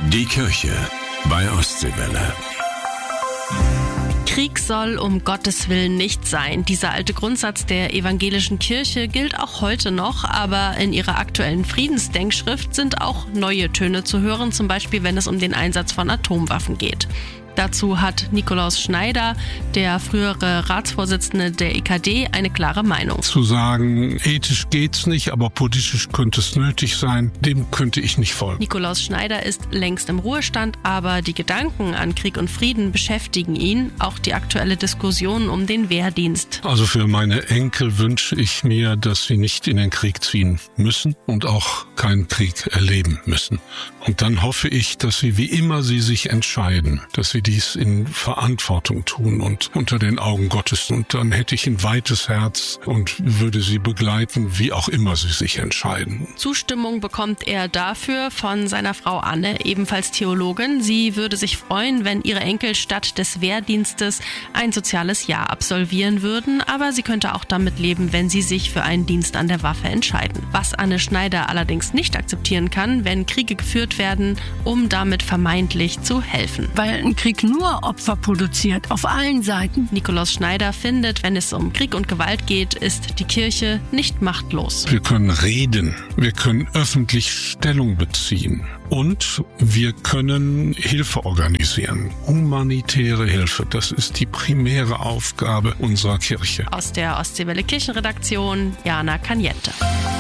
Die Kirche bei Ostseewelle. Krieg soll um Gottes Willen nicht sein. Dieser alte Grundsatz der evangelischen Kirche gilt auch heute noch, aber in ihrer aktuellen Friedensdenkschrift sind auch neue Töne zu hören, zum Beispiel wenn es um den Einsatz von Atomwaffen geht. Dazu hat Nikolaus Schneider, der frühere Ratsvorsitzende der EKD, eine klare Meinung. Zu sagen, ethisch geht's nicht, aber politisch könnte es nötig sein, dem könnte ich nicht folgen. Nikolaus Schneider ist längst im Ruhestand, aber die Gedanken an Krieg und Frieden beschäftigen ihn, auch die aktuelle Diskussion um den Wehrdienst. Also für meine Enkel wünsche ich mir, dass sie nicht in den Krieg ziehen müssen und auch keinen Krieg erleben müssen. Und dann hoffe ich, dass sie, wie immer sie sich entscheiden, dass sie dies in Verantwortung tun und unter den Augen Gottes. Und dann hätte ich ein weites Herz und würde sie begleiten, wie auch immer sie sich entscheiden. Zustimmung bekommt er dafür von seiner Frau Anne, ebenfalls Theologin. Sie würde sich freuen, wenn ihre Enkel statt des Wehrdienstes ein soziales Jahr absolvieren würden, aber sie könnte auch damit leben, wenn sie sich für einen Dienst an der Waffe entscheiden. Was Anne Schneider allerdings nicht akzeptieren kann, wenn Kriege geführt werden, um damit vermeintlich zu helfen. Weil ein Krieg nur Opfer produziert, auf allen Seiten. Nikolaus Schneider findet, wenn es um Krieg und Gewalt geht, ist die Kirche nicht machtlos. Wir können reden, wir können öffentlich Stellung beziehen und wir können Hilfe organisieren. Humanitäre Hilfe, das ist die primäre Aufgabe unserer Kirche. Aus der Ostseewelle Kirchenredaktion, Jana Kaniette.